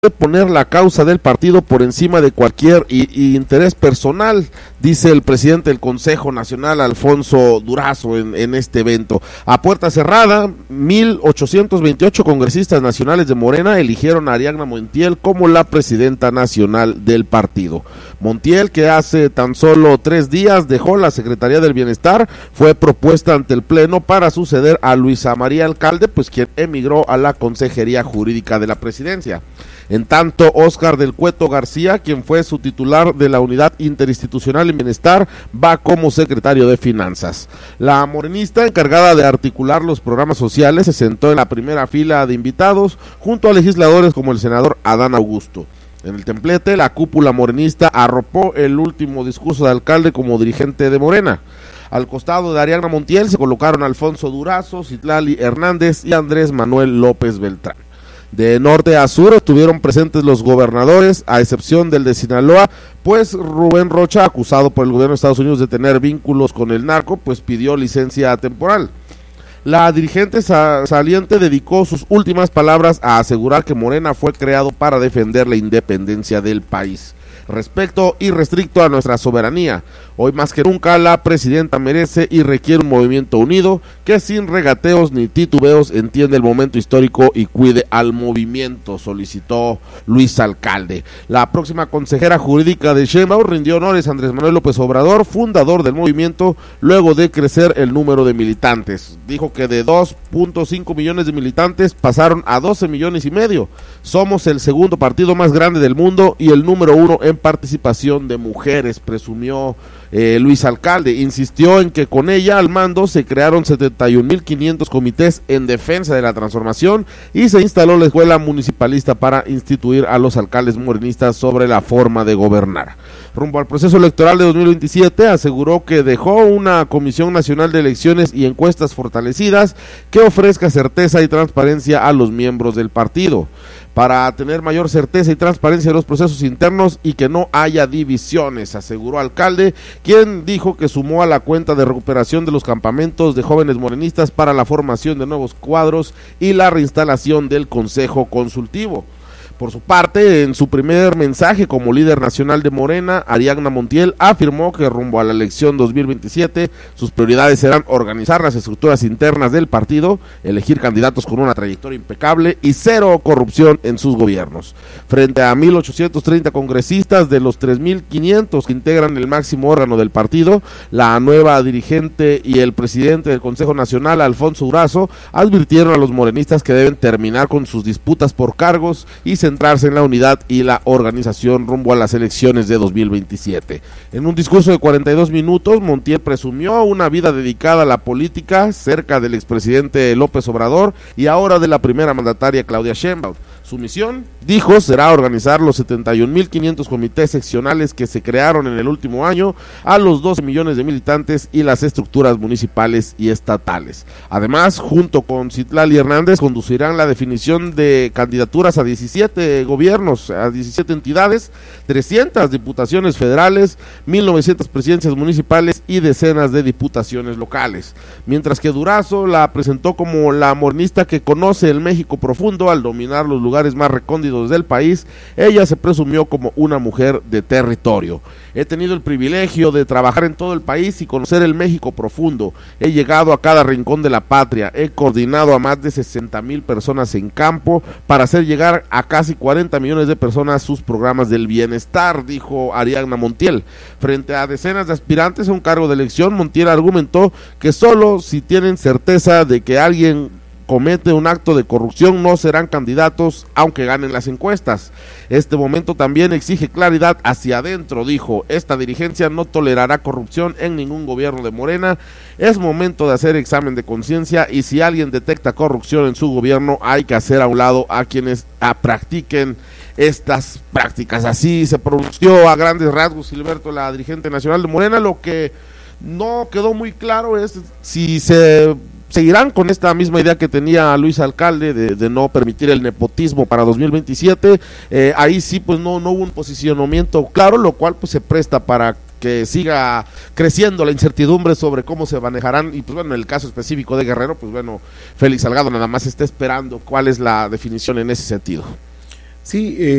poner la causa del partido por encima de cualquier interés personal, dice el presidente del Consejo Nacional, Alfonso Durazo, en este evento. A puerta cerrada, 1,828 congresistas nacionales de Morena eligieron a Ariadna Montiel como la presidenta nacional del partido. Montiel, que hace tan solo 3 días dejó la Secretaría del Bienestar, fue propuesta ante el Pleno para suceder a Luisa María Alcalde, pues quien emigró a la Consejería Jurídica de la Presidencia. En tanto, Óscar del Cueto García, quien fue su titular de la Unidad Interinstitucional en Bienestar, va como secretario de Finanzas. La morenista, encargada de articular los programas sociales, se sentó en la primera fila de invitados, junto a legisladores como el senador Adán Augusto. En el templete, la cúpula morenista arropó el último discurso de alcalde como dirigente de Morena. Al costado de Ariadna Montiel se colocaron Alfonso Durazo, Citlali Hernández y Andrés Manuel López Beltrán. De norte a sur estuvieron presentes los gobernadores, a excepción del de Sinaloa, pues Rubén Rocha, acusado por el gobierno de Estados Unidos de tener vínculos con el narco, pues pidió licencia temporal. La dirigente saliente dedicó sus últimas palabras a asegurar que Morena fue creado para defender la independencia del país. Respeto irrestricto a nuestra soberanía. Hoy más que nunca la presidenta merece y requiere un movimiento unido que sin regateos ni titubeos entiende el momento histórico y cuide al movimiento, solicitó Luis Alcalde. La próxima consejera jurídica de Sheinbaum rindió honores a Andrés Manuel López Obrador, fundador del movimiento, luego de crecer el número de militantes. Dijo que de 2.5 millones de militantes pasaron a 12 millones y medio. Somos el segundo partido más grande del mundo y el número 1 en participación de mujeres, presumió Luis Alcalde. Insistió en que con ella al mando se crearon 71,500 comités en defensa de la transformación y se instaló la escuela municipalista para instituir a los alcaldes morenistas sobre la forma de gobernar. Rumbo al proceso electoral de 2027, aseguró que dejó una Comisión Nacional de Elecciones y Encuestas fortalecidas que ofrezca certeza y transparencia a los miembros del partido, para tener mayor certeza y transparencia de los procesos internos y que no haya divisiones, aseguró Alcalde, quien dijo que sumó a la cuenta de recuperación de los campamentos de jóvenes morenistas para la formación de nuevos cuadros y la reinstalación del Consejo Consultivo. Por su parte, en su primer mensaje como líder nacional de Morena, Ariadna Montiel afirmó que rumbo a la elección 2027, sus prioridades serán organizar las estructuras internas del partido, elegir candidatos con una trayectoria impecable y cero corrupción en sus gobiernos. Frente a 1,830 congresistas de los 3,500 que integran el máximo órgano del partido, la nueva dirigente y el presidente del Consejo Nacional, Alfonso Durazo, advirtieron a los morenistas que deben terminar con sus disputas por cargos y centrarse en la unidad y la organización rumbo a las elecciones de 2027. En un discurso de 42 minutos, Montiel presumió una vida dedicada a la política, cerca del expresidente López Obrador y ahora de la primera mandataria Claudia Sheinbaum. Su misión, dijo, será organizar los 71,500 comités seccionales que se crearon en el último año, a los 12 millones de militantes y las estructuras municipales y estatales. Además, junto con Citlali Hernández, conducirán la definición de candidaturas a 17 gobiernos, a 17 entidades, 300 diputaciones federales, 1,900 presidencias municipales y decenas de diputaciones locales. Mientras que Durazo la presentó como la morenista que conoce el México profundo al dominar los lugares más recónditos del país, ella se presumió como una mujer de territorio. He tenido el privilegio de trabajar en todo el país y conocer el México profundo. He llegado a cada rincón de la patria, he coordinado a más de 60,000 personas en campo para hacer llegar a casi 40 millones de personas sus programas del bienestar, dijo Ariadna Montiel. Frente a decenas de aspirantes a un cargo de elección, Montiel argumentó que solo si tienen certeza de que alguien comete un acto de corrupción no serán candidatos aunque ganen las encuestas. Este momento también exige claridad hacia adentro, dijo. Esta dirigencia no tolerará corrupción en ningún gobierno de Morena. Es momento de hacer examen de conciencia y si alguien detecta corrupción en su gobierno hay que hacer a un lado a quienes practiquen estas prácticas. Así se pronunció a grandes rasgos Gilberto, la dirigente nacional de Morena. Lo que no quedó muy claro es si se seguirán con esta misma idea que tenía Luis Alcalde de no permitir el nepotismo para 2027. Ahí sí pues no hubo un posicionamiento claro, lo cual pues se presta para que siga creciendo la incertidumbre sobre cómo se manejarán, y pues bueno, en el caso específico de Guerrero, pues bueno, Félix Salgado nada más está esperando cuál es la definición en ese sentido. Sí,